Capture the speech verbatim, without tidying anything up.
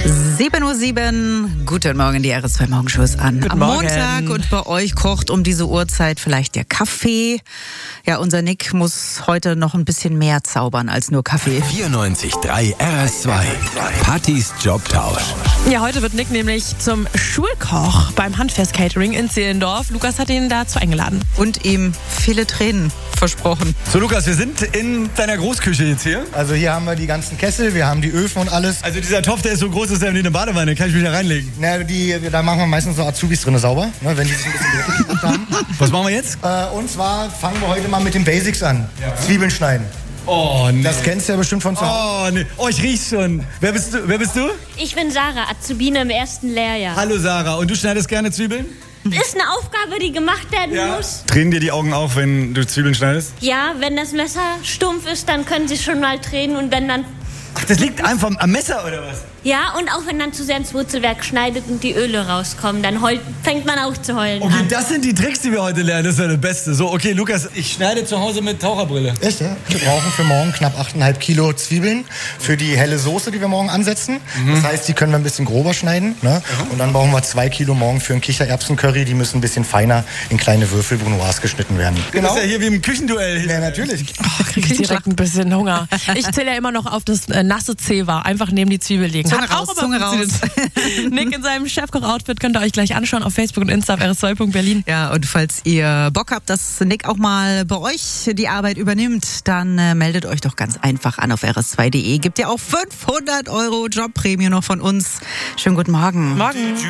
sieben Uhr sieben, guten Morgen, die R S zwei Morgenshow ist an. Guten Am Morgen. Montag und bei euch kocht um diese Uhrzeit vielleicht der Kaffee. Ja, unser Nick muss heute noch ein bisschen mehr zaubern als nur Kaffee. vierundneunzig Komma drei R S zwei. Pattis Jobtausch. Ja, heute wird Nick nämlich zum Schulkoch beim Handfest Catering in Zehlendorf. Lukas hat ihn dazu eingeladen. Und ihm viele Tränen versprochen. So Lukas, wir sind in deiner Großküche jetzt hier. Also hier haben wir die ganzen Kessel, wir haben die Öfen und alles. Also dieser Topf, der ist so groß, dass er wie eine Badewanne, kann ich mich da reinlegen. Na, die, da machen wir meistens so Azubis drin sauber, ne, wenn die sich ein bisschen dreckig gemacht haben. Was machen wir jetzt? Äh, und zwar fangen wir heute mal mit den Basics an. Ja. Zwiebeln schneiden. Oh, nee. Das kennst du ja bestimmt von zu Hause. Oh, nee. Oh, ich riech's schon. Wer bist du? Wer bist du? Ich bin Sarah, Azubine im ersten Lehrjahr. Hallo Sarah. Und du schneidest gerne Zwiebeln? Ist eine Aufgabe, die gemacht werden Ja. muss. Tränen dir die Augen auch, wenn du Zwiebeln schneidest? Ja, wenn das Messer stumpf ist, dann können sie schon mal tränen und wenn dann... Ach, das liegt einfach am Messer oder was? Ja, und auch wenn dann zu sehr ins Wurzelwerk schneidet und die Öle rauskommen, dann heult, fängt man auch zu heulen Okay, an. das sind die Tricks, die wir heute lernen. Das ist ja das Beste. So, okay, Lukas, ich schneide zu Hause mit Taucherbrille. Echt, ja? Wir brauchen für morgen knapp acht Komma fünf Kilo Zwiebeln für die helle Soße, die wir morgen ansetzen. Mhm. Das heißt, die können wir ein bisschen grober schneiden. Ne? Mhm. Und dann brauchen wir zwei Kilo morgen für ein Kichererbsencurry. Die müssen ein bisschen feiner in kleine Würfel Brunoise geschnitten werden. Genau. Das ist ja hier wie im Küchenduell. Ja, natürlich. Oh, krieg ich direkt ein bisschen Hunger. Ich zähle ja immer noch auf das äh, nasse Zewa. Einfach neben die Zwiebel legen. Zunge Hat raus, auch Zunge raus. Nick in seinem Chefkoch-Outfit könnt ihr euch gleich anschauen auf Facebook und Insta auf R S zwei Punkt Berlin. Ja, und falls ihr Bock habt, dass Nick auch mal bei euch die Arbeit übernimmt, dann äh, meldet euch doch ganz einfach an auf R S zwei Punkt de. Gibt ja auch fünfhundert Euro Jobprämie noch von uns. Schönen guten Morgen. Morgen.